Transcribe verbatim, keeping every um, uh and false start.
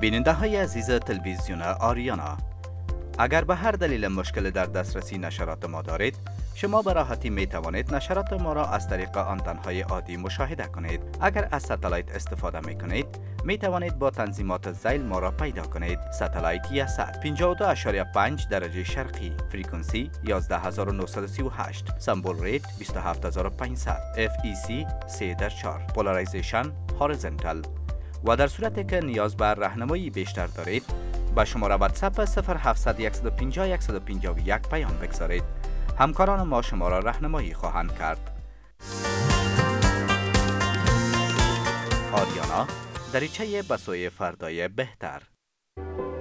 بیننده های عزیز تلویزیون آریانا، اگر به هر دلیل مشکل در دسترسی نشرات ما دارید، شما به راحتی می توانید نشرات ما را از طریق آنتن های عادی مشاهده کنید. اگر از ستلایت استفاده می کنید، می توانید با تنظیمات ذیل ما را پیدا کنید. ستلایت یاسات پنجاه و دو ممیز پنج درجه شرقی، فرکانسی یازده هزار و نهصد و سی و هشت، سمبل ریت بیست و هفت هزار و پانصد، اف ای سی سه در چهار، پولارایزیشن هوریزونتال. و در صورتی که نیاز به راهنمایی بیشتر دارید، با شماره واتساپ صفر هفتصد صد و پنجاه صد و پنجاه و یک پیام بگذارید. همکاران ما شما را راهنمایی خواهند کرد. آریانا، دریچه به سوی فردای بهتر.